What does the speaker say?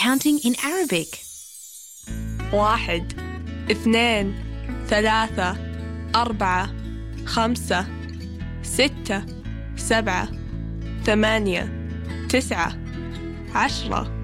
counting in Arabic. 1 2 3 4 5 6 7 8 9 10